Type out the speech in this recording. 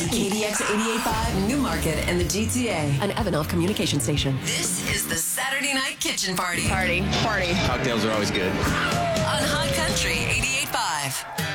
KDX 88.5, Newmarket, and the GTA. An Evanoff communication station. This is the Saturday Night Kitchen Party. Party. Cocktails are always good. On Hot Country 88.5.